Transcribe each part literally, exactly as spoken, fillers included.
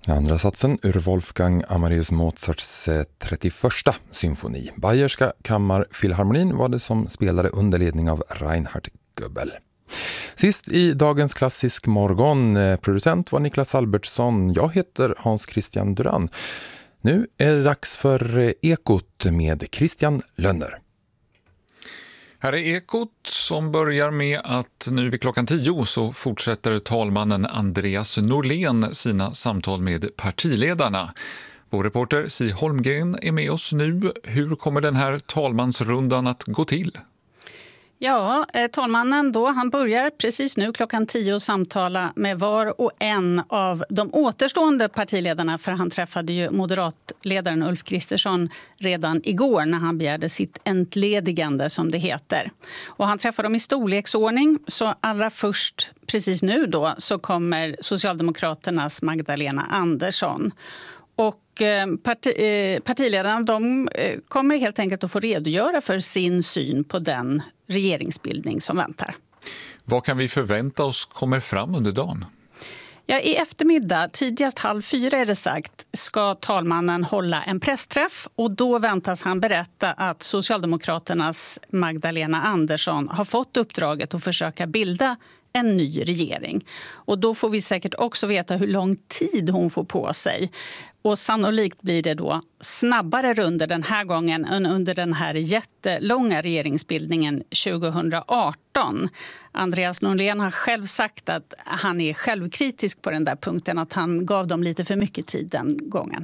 Andra satsen ur Wolfgang Amadeus Mozarts trettioförsta symfoni. Bayerska kammarfilharmonin var det som spelade under ledning av Reinhard Goebel. Sist i dagens klassisk morgon, producent var Niklas Albertsson. Jag heter Hans Christian Duran. Nu är det dags för Ekot med Christian Lönner. Här är Ekot som börjar med att nu vid klockan tio så fortsätter talmannen Andreas Norlén sina samtal med partiledarna. Vår reporter Si Holmgren är med oss nu. Hur kommer den här talmansrundan att gå till? Ja, talmannen då, han börjar precis nu klockan tio och samtala med var och en av de återstående partiledarna, för han träffade ju moderatledaren Ulf Kristersson redan igår när han begärde sitt entledigande, som det heter. Och han träffar dem i storleksordning, så allra först precis nu då så kommer Socialdemokraternas Magdalena Andersson. Och parti, partiledarna de kommer helt enkelt att få redogöra för sin syn på den regeringsbildning som väntar. Vad kan vi förvänta oss kommer fram under dagen? Ja, i eftermiddag, tidigast halv fyra är det sagt, ska talmannen hålla en pressträff. Och då väntas han berätta att Socialdemokraternas Magdalena Andersson har fått uppdraget att försöka bilda en ny regering. Och då får vi säkert också veta hur lång tid hon får på sig. Och sannolikt blir det då snabbare runder den här gången än under den här jättelånga regeringsbildningen tjugohundraarton. Andreas Norlén har själv sagt att han är självkritisk på den där punkten, att han gav dem lite för mycket tid den gången.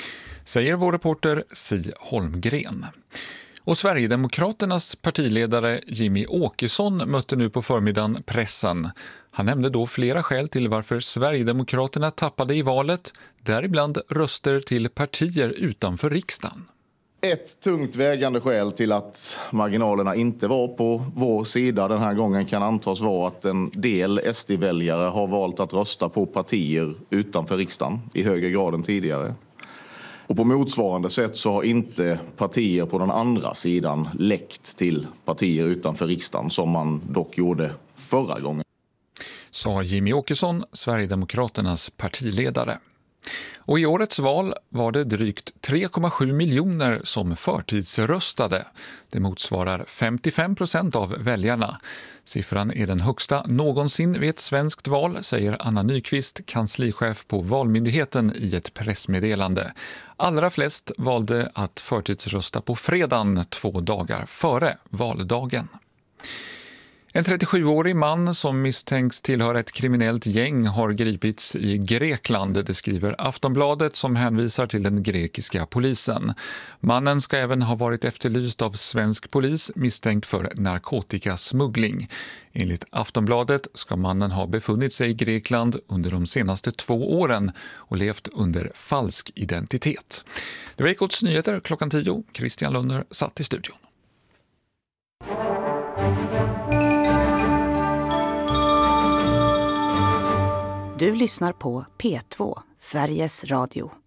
Säger vår reporter Si Holmgren. Och Sverigedemokraternas partiledare Jimmy Åkesson mötte nu på förmiddagen pressen. Han nämnde då flera skäl till varför Sverigedemokraterna tappade i valet, däribland röster till partier utanför riksdagen. Ett tungt vägande skäl till att marginalerna inte var på vår sida den här gången kan antas vara att en del S D-väljare har valt att rösta på partier utanför riksdagen i högre grad än tidigare. Och på motsvarande sätt så har inte partier på den andra sidan läckt till partier utanför riksdagen som man dock gjorde förra gången. Sa Jimmy Åkesson, Sverigedemokraternas partiledare. Och i årets val var det drygt tre komma sju miljoner som förtidsröstade. Det motsvarar femtiofem procent av väljarna. Siffran är den högsta någonsin vid ett svenskt val, säger Anna Nyqvist, kanslichef på Valmyndigheten i ett pressmeddelande. Allra flest valde att förtidsrösta på fredagen, två dagar före valdagen. En trettiosjuårig man som misstänks tillhöra ett kriminellt gäng har gripits i Grekland, det skriver Aftonbladet som hänvisar till den grekiska polisen. Mannen ska även ha varit efterlyst av svensk polis misstänkt för narkotikasmuggling. Enligt Aftonbladet ska mannen ha befunnit sig i Grekland under de senaste två åren och levt under falsk identitet. Det var Ekots nyheter klockan tio. Christian Lönner satt i studion. Du lyssnar på P två, Sveriges Radio.